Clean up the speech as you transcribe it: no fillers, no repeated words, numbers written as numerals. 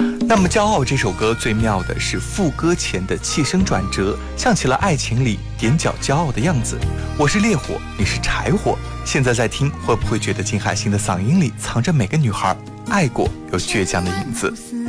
那么《骄傲》这首歌最妙的是副歌前的气声转折，像起了爱情里踮脚骄傲的样子。我是烈火，你是柴火。现在在听，会不会觉得金海心的嗓音里藏着每个女孩爱过又倔强的影子？